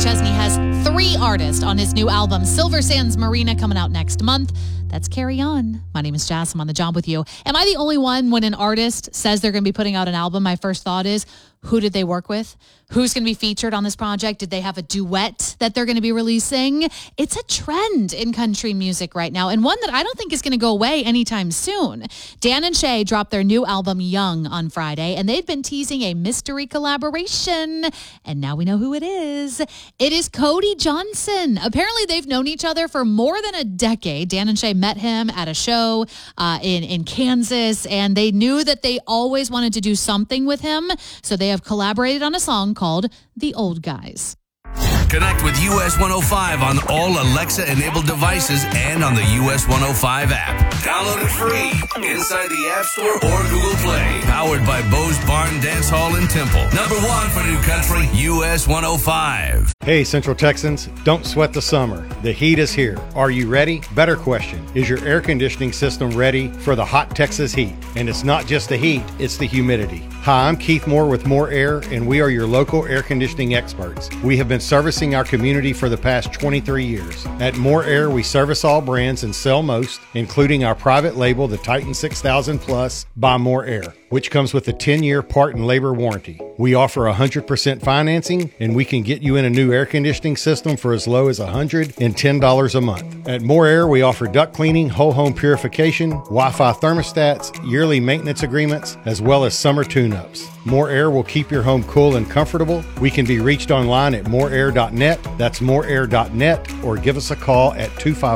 Chesney has 3 artists on his new album, Silver Sands Marina, coming out next month. That's Carry On. My name is Jess. I'm on the job with you. Am I the only one when an artist says they're going to be putting out an album, my first thought is, who did they work with? Who's going to be featured on this project? Did they have a duet that they're going to be releasing? It's a trend in country music right now, and one that I don't think is going to go away anytime soon. Dan and Shay dropped their new album, Young, on Friday, and they've been teasing a mystery collaboration, and now we know who it is. It is Cody Johnson. Apparently, they've known each other for more than a decade. Dan and Shay met him at a show in Kansas, and they knew that they always wanted to do something with him, so they have collaborated on a song called The Old Guys. Connect with US 105 on all Alexa-enabled devices and on the US 105 app. Download it free inside the App Store or Google Play. Powered by Bo's Barn Dance Hall in Temple. Number 1 for New Country, US 105. Hey, Central Texans, don't sweat the summer. The heat is here. Are you ready? Better question. Is your air conditioning system ready for the hot Texas heat? And it's not just the heat, it's the humidity. Hi, I'm Keith Moore with More Air, and we are your local air conditioning experts. We have been servicing our community for the past 23 years. At More Air, we service all brands and sell most, including our private label, the Titan 6000 Plus by More Air, which comes with a 10-year part and labor warranty. We offer 100% financing, and we can get you in a new air conditioning system for as low as $110 a month. At More Air, we offer duct cleaning, whole home purification, Wi-Fi thermostats, yearly maintenance agreements, as well as summer tune-ups. More Air will keep your home cool and comfortable. We can be reached online at moreair.net. That's moreair.net, or give us a call at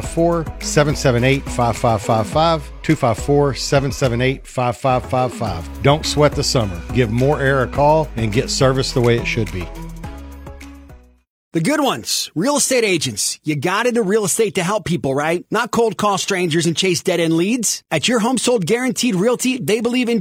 254-778-5555, 254-778-5555. Don't sweat the summer. Give More Air a call and get service the way it should be. The good ones, real estate agents. You got into real estate to help people, right? Not cold call strangers and chase dead-end leads. At Your Home Sold Guaranteed Realty, they believe in